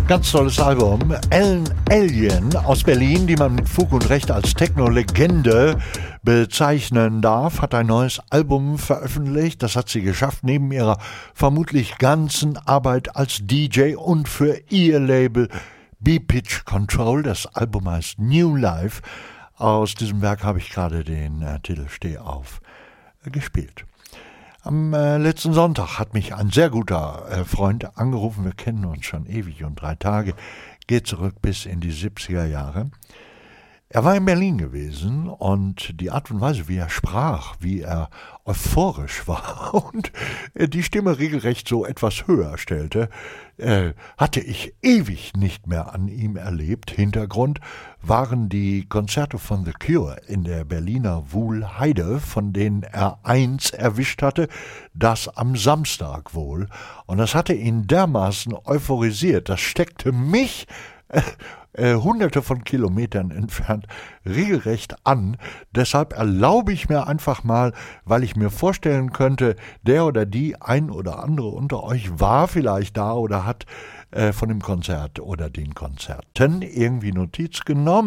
Ganz tolles Album. Alan Alien aus Berlin, die man mit Fug und Recht als Techno-Legende bezeichnen darf, hat ein neues Album veröffentlicht. Das hat sie geschafft, neben ihrer vermutlich ganzen Arbeit als DJ und für ihr Label B-Pitch Control. Das Album heißt New Life. Aus diesem Werk habe ich gerade den Titel Steh auf gespielt. Am letzten Sonntag hat mich ein sehr guter Freund angerufen. Wir kennen uns schon ewig und 3 Tage. Geht zurück bis in die 70er Jahre. Er war in Berlin gewesen und die Art und Weise, wie er sprach, wie er euphorisch war und die Stimme regelrecht so etwas höher stellte, hatte ich ewig nicht mehr an ihm erlebt. Hintergrund waren die Konzerte von The Cure in der Berliner Wuhlheide, von denen er eins erwischt hatte, das am Samstag wohl. Und das hatte ihn dermaßen euphorisiert, das steckte mich Hunderte von Kilometern entfernt regelrecht an. Deshalb erlaube ich mir einfach mal, weil ich mir vorstellen könnte, der oder die ein oder andere unter euch war vielleicht da oder hat von dem Konzert oder den Konzerten irgendwie Notiz genommen.